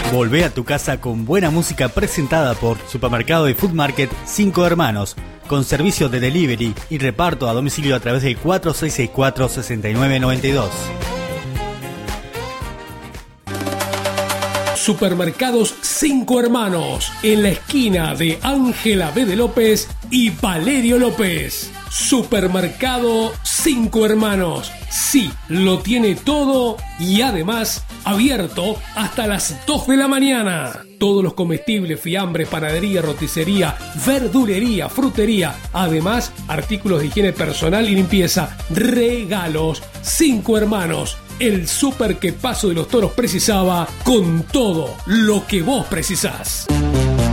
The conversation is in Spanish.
Volvé a tu casa con buena música presentada por Supermercado y Food Market 5 Hermanos, con servicio de delivery y reparto a domicilio a través del 4664-6992. Supermercados 5 Hermanos, en la esquina de Ángela B. de López y Valerio López. Supermercado 5 Hermanos. Sí, lo tiene todo y además abierto hasta las 2 de la mañana. Todos los comestibles, fiambres, panadería, roticería, verdulería, frutería. Además, artículos de higiene personal y limpieza. Regalos. 5 Hermanos. El súper que Paso de los Toros precisaba, con todo lo que vos precisás.